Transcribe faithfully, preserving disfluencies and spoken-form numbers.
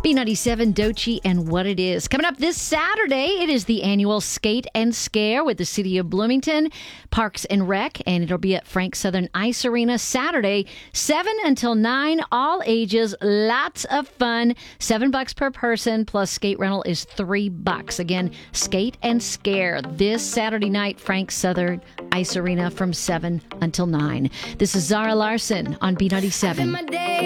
B ninety-seven, Doechii, and What It Is. Coming up this Saturday, it is the annual Skate and Scare with the City of Bloomington, Parks and Rec, and it'll be at Frank Southern Ice Arena Saturday, seven until nine, all ages, lots of fun, seven bucks per person, plus skate rental is three bucks. Again, Skate and Scare this Saturday night, Frank Southern Ice Arena from seven until nine. This is Zara Larson on B ninety-seven.